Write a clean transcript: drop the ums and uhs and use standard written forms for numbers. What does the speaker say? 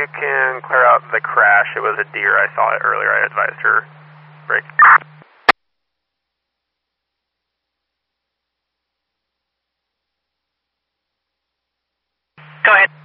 you can clear out the crash. It was a deer. I saw it earlier. I advised her break. Go ahead.